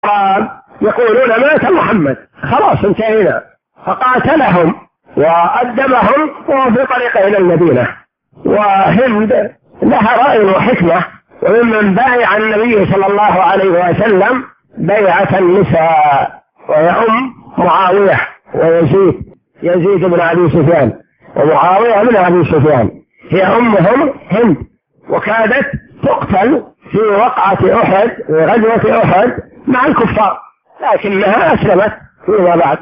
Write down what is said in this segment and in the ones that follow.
يقولون مات محمد، خلاص انتهينا، فقاتلهم وأدبهم وهو في طريقه إلى المدينة. وهند لها رأي وحكمة، وممن بايع النبي صلى الله عليه وسلم بيعة النساء، وهي معاوية ويزيد، يزيد بن أبي سفيان ومعاوية بن أبي سفيان، هي أمهم هند، وكادت تقتل في وقعة أحد، في غزوة أحد مع الكفار، لكنها أسلمت فيما بعد.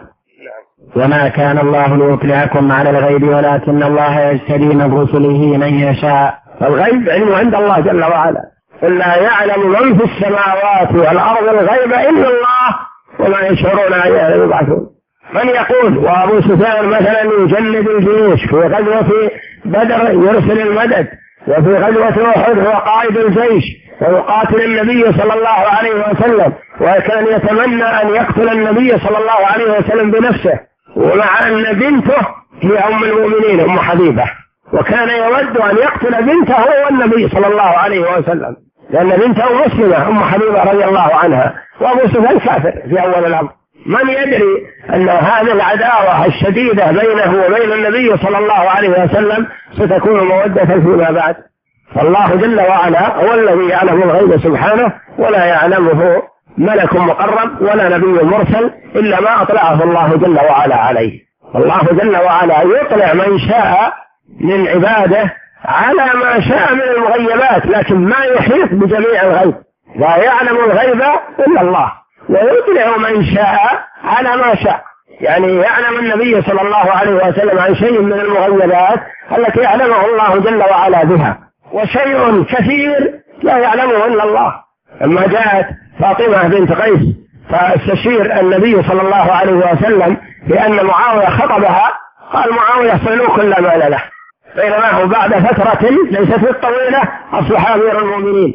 وما كان الله ليطلعكم على الغيب ولكن الله يجتبي من رسله من يشاء. الغيب علم عند الله جل وعلا، قل لا يعلم من في السماوات والأرض الغيب إلا الله وما يشعرون أيان يبعثون. من يقول وأبو سفيان مثلا يجند الجيوش في غزوة بدر يرسل المدد، وفي غزوة أحد هو قائد الجيش ويقاتل النبي صلى الله عليه وسلم، وكان يتمنى أن يقتل النبي صلى الله عليه وسلم بنفسه، ومع أن بنته هي أم المؤمنين أم حبيبة، وكان يود أن يقتل بنته والنبي صلى الله عليه وسلم، لأن بنته مسلمة أم حبيبة رضي الله عنها، وأبو سفيان كافر في أول الأمر. من يدري أن هذه العداوة الشديدة بينه وبين النبي صلى الله عليه وسلم ستكون مودة فيما بعد؟ فالله جل وعلا هو الذي يعلم الغيب سبحانه، ولا يعلمه ملك مقرب ولا نبي مرسل إلا ما أطلعه الله جل وعلا عليه. الله جل وعلا يطلع من شاء من عباده على ما شاء من المغيبات، لكن ما يحيط بجميع الغيب، لا يعلم الغيب إلا الله، ويطلع من شاء على ما شاء. يعني يعلم النبي صلى الله عليه وسلم عن شيء من المغيبات التي يعلمه الله جل وعلا بها، وشيء كثير لا يعلمه إلا الله. لما جاءت فاطمة بنت قيس فاستشير النبي صلى الله عليه وسلم بأن معاوية خطبها، قال معاوية صلوا كل ما له، بينما هو بعد فترة ليست بالطويلة أصبح أمير المؤمنين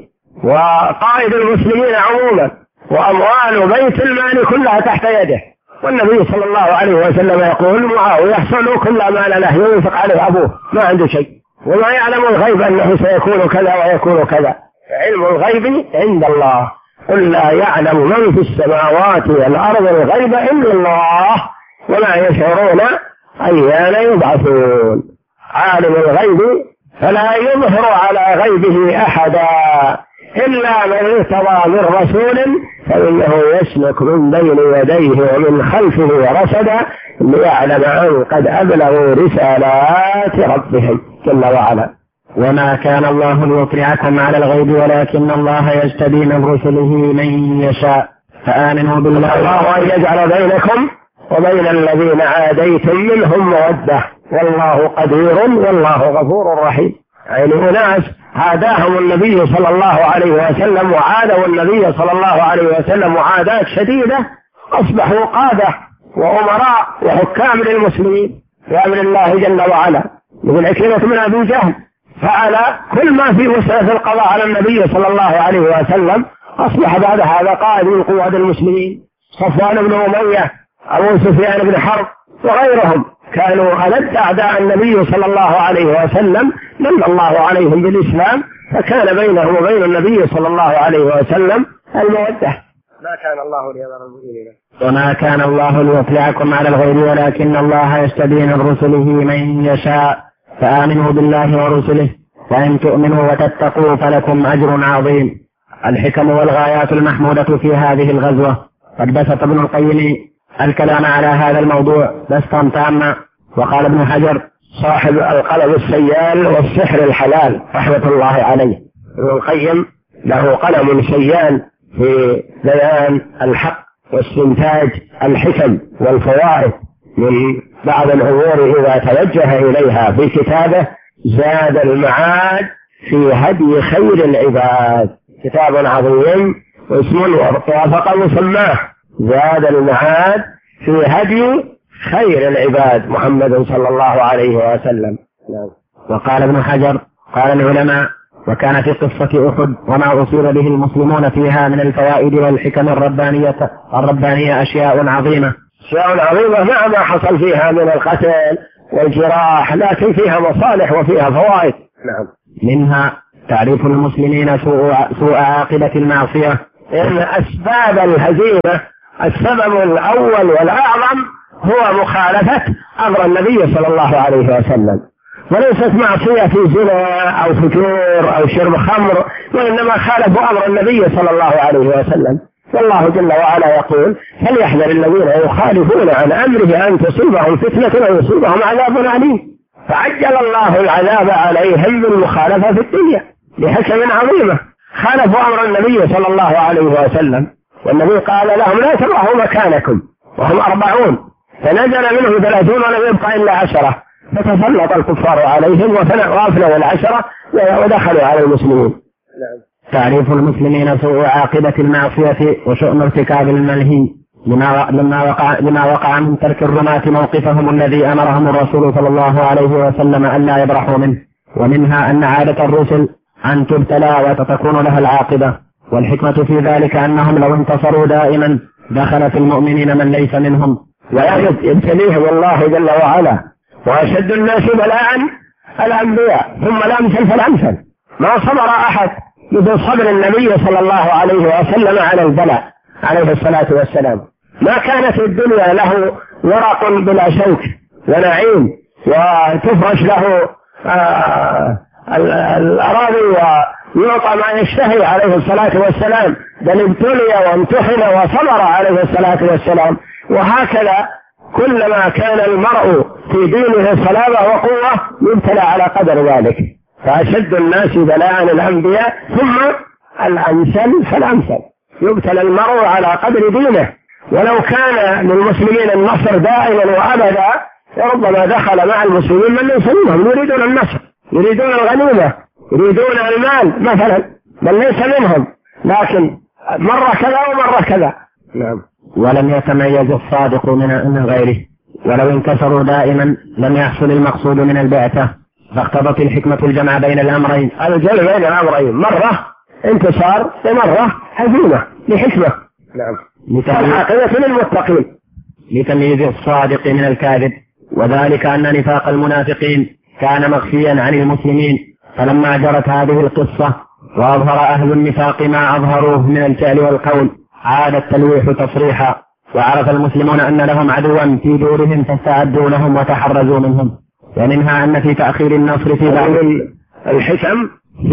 وقائد المسلمين عموما، وأموال بيت المال كلها تحت يده، والنبي صلى الله عليه وسلم يقول معاوية يحصل كل ما له، ينفق عليه أبوه، ما عنده شيء، وما يعلم الغيب أنه سيكون كذا ويكون كذا. علم الغيب عند الله، قل لا يعلم من في السماوات والأرض الغيب إلا الله وما يشعرون أيان يبعثون. عالم الغيب فلا يظهر على غيبه أحدا إلا من ارتضى من رسول فإنه يسلك من بين يديه ومن خلفه رصدا ليعلم أن قد أبلغوا رسالات ربهم جل وعلا. وما كان الله ليطلعكم على الغيب ولكن الله يجتبي من رسله من يشاء فآمنوا بالله. الله أن يجعل بينكم وبين الذين عاديتم منهم مودة والله قدير والله غفور رحيم. يعني أناس عاداهم النبي صلى الله عليه وسلم وعادوا النبي صلى الله عليه وسلم معاداة شديدة، أصبحوا قادة وأمراء وحكام للمسلمين بأمر الله جل وعلا. مثل عكرمة بن أبي جهل فعل كل ما في وسعه القضاء على النبي صلى الله عليه وسلم، أصبح بعد هذا قائد من قواد المسلمين. صفوان بن أمية، أبو سفيان بن حرب وغيرهم كانوا ألد أعداء النبي صلى الله عليه وسلم، من الله عليهم بالإسلام، فكان بينهم وبين النبي صلى الله عليه وسلم المودة. ما كان الله ليذر المؤمنين. وما كان الله ليطلعكم على الغيب ولكن الله يجتبي من رسله من يشاء فآمنوا بالله ورسله وإن تؤمنوا وتتقوا فلكم أجر عظيم. الحكم والغايات المحمودة في هذه الغزوة. قد بسط ابن القيم الكلام على هذا الموضوع بسطا تاما، وقال ابن حجر صاحب القلم السيال والسحر الحلال رحمة الله عليه، ابن القيم له قلم سيال في بيان الحق واستنتاج الحكم والفوائد من بعض الأمور إذا توجه إليها في كتابه زاد المعاد في هدي خير العباد. كتاب عظيم واسم وافق مسماه زاد المعاد في هدي خير العباد محمد صلى الله عليه وسلم. وقال ابن حجر قال العلماء وكان في قصة أحد وما أصيب به المسلمون فيها من الفوائد والحكم الربانية أشياء عظيمة. أشياء عظيمة مع ما حصل فيها من القتل والجراح، لكن فيها مصالح وفيها فوائد. منها تعريف المسلمين سوء عاقبة المعصية إن أسباب الهزيمة السبب الأول والأعظم هو مخالفة أمر النبي صلى الله عليه وسلم، وليست معصية في زنا أو فتور أو شرب خمر، وإنما خالفوا أمر النبي صلى الله عليه وسلم. والله جل وعلا يقول: فليحذر الذين يخالفون عن أمره أن تصيبهم فتنة أو يصيبهم عذاب أليم. فعجل الله العذاب عليهم بالمخالفة في الدنيا بحكم عظيمة، خالفوا أمر النبي صلى الله عليه وسلم، والنبي قال لهم: لا تبرحوا مكانكم، وهم 40، فنزل منهم 30 ولم يبقى إلا 10، فتسلط الكفار عليهم وأفنوا 10 ودخلوا على المسلمين. تعريف المسلمين سوء عاقبة المعصية وشؤم ارتكاب المنهي لما وقع من ترك الرماة موقفهم الذي أمرهم الرسول صلى الله عليه وسلم أن لا يبرحوا منه. ومنها أن عادة الرسل أن تبتلى وتكون لها العاقبة، والحكمة في ذلك أنهم لو انتصروا دائما دخل في المؤمنين من ليس منهم، ويبتليهم الله جل وعلا. وأشد الناس بلاء الأنبياء ثم الأمثل فالأمثل. ما صبر أحد مثل صبر النبي صلى الله عليه وسلم على البلاء عليه الصلاة والسلام. ما كانت الدنيا له ورق بلا شوك ونعيم وتفرش له الأراضي ويعطى ما يشتهي عليه الصلاة والسلام، بل ابتلي وامتحن وصبر عليه الصلاة والسلام. وهكذا كلما كان المرء في دينه صلابة وقوة يبتلى على قدر ذلك. فأشد الناس بلاء الأنبياء ثم الأمثل فالأمثل. يبتلى المرء على قدر دينه، ولو كان للمسلمين النصر دائما وأبدا ربما دخل مع المسلمين من ليس منهم، يريدون النصر، يريدون الغنيمة، يريدون المال مثلا، من ليس منهم، لكن مرة كذا ومرة كذا. نعم. ولم يتميز الصادق من غيره، ولو انكسروا دائما لم يحصل المقصود من البعثة، فاقتضت الحكمة الجمع بين الأمرين. الجمع بين الأمرين، مرة انتصار ومرة هزيمة لحكمة. نعم. العاقبة للمتقين. لتمييز الصادق من الكاذب، وذلك أن نفاق المنافقين كان مخفيا عن المسلمين، فلما جرت هذه القصة وأظهر أهل النفاق ما أظهروه من الفعل والقول عاد التلويح تصريحا، وعرف المسلمون أن لهم عدوا في دورهم فاستعدوا لهم وتحرزوا منهم. ومنها أن في تأخير النصر في بعض الحكم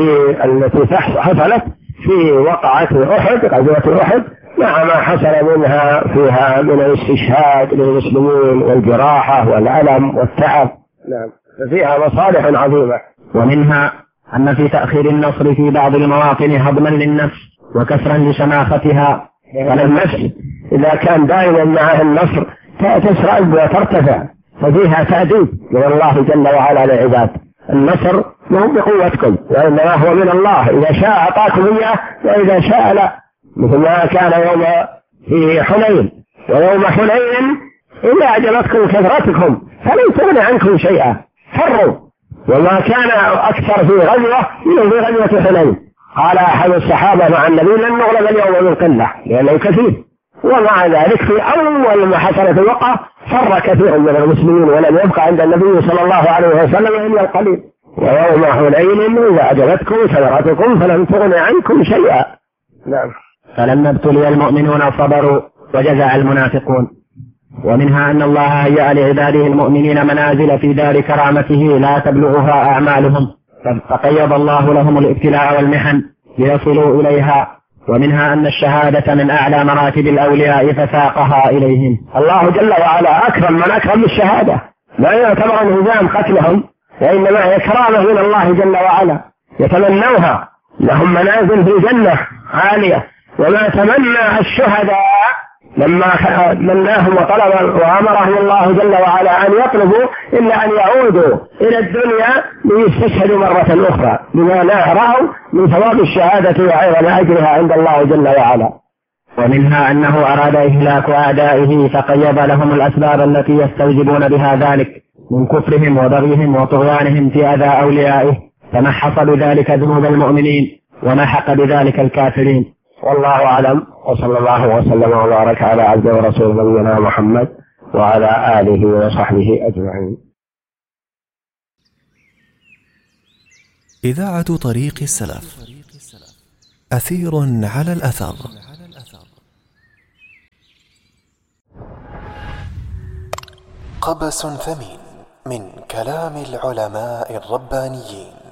التي حصلت في وقعة أحد، غزوة أحد، مع ما حصل منها فيها من الاستشهاد للمسلمين والجراحة والألم والتعب. نعم. ففيها مصالح عظيمة. ومنها أن في تأخير النصر في بعض المواطن هضما للنفس وكسرا لشماختها، فالنفس إذا كان دائما معها النصر تسرع وترتفع، ففيها تأديب من الله جل وعلا للعباد. النصر مو بقوتكم وإنما هو من الله، إذا شاء أعطاكم إياه وإذا شاء لا، مثل ما كان يوم في حنين. ويوم حنين إذا أعجبتكم كثرتكم فلن تغني عنكم شيئا فروا، وما كان أكثر في غزوة إلا في غزوة حنين. قال أحد الصحابة مع النبي: لن نغلب اليوم من قلة لأنه كثير. ومع ذلك في أول ما حصلت الوقعة فر كثير من المسلمين ولم يبقى عند النبي صلى الله عليه وسلم إلا القليل. ويوم حنين إذا أعجبتكم كثرتكم فلن تغني عنكم شيئا. نعم. فلما ابتلي المؤمنون صبروا وجزع المنافقون. ومنها أن الله هيأ لعباده المؤمنين منازل في دار كرامته لا تبلغها أعمالهم، فقيض الله لهم الابتلاء والمحن ليصلوا إليها. ومنها أن الشهادة من أعلى مراتب الأولياء فساقها إليهم. الله جل وعلا أكرم من أكرم بالشهادة، لا يعتبر انهزام قتلهم، وإنما هي كرامة من الله جل وعلا يتمنوها، لهم منازل في الجنة عالية. وما تمنى الشهداء لما مناهم وطلب وأمرهم الله جل وعلا أن يطلبوا إلا أن يعودوا إلى الدنيا ليستشهدوا مرة أخرى بما لا رأوا من ثواب الشهادة وعظم أجرها عند الله جل وعلا. ومنها أنه أراد إهلاك أعدائه فقيض لهم الأسباب التي يستوجبون بها ذلك من كفرهم وبغيهم وطغيانهم في أذى أوليائه، فمحص بذلك ذنوب المؤمنين ومحق بذلك الكافرين. والله أعلم، وصلى الله وسلم وبارك على عبده ورسوله نبينا محمد وعلى آله وصحبه أجمعين. إذاعة طريق السلف، أثير على الأثر. قبس ثمين من كلام العلماء الربانيين.